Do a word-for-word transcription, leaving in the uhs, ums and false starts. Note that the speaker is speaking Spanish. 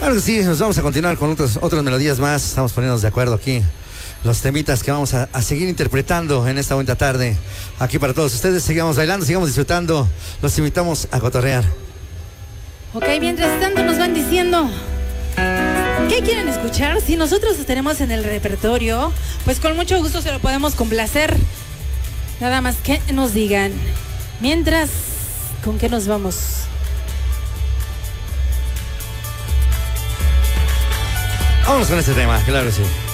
Claro que sí, nos vamos a continuar con otros, otras melodías más. Estamos poniéndonos de acuerdo aquí. Los temitas que vamos a, a seguir interpretando en esta bonita tarde. Aquí para todos ustedes. Sigamos bailando, sigamos disfrutando. Los invitamos a cotorrear. Ok, mientras tanto nos van diciendo ¿qué quieren escuchar? Si nosotros tenemos en el repertorio, pues con mucho gusto se lo podemos complacer. Nada más que nos digan. Mientras, ¿con qué nos vamos? Vámonos con este tema, claro que sí.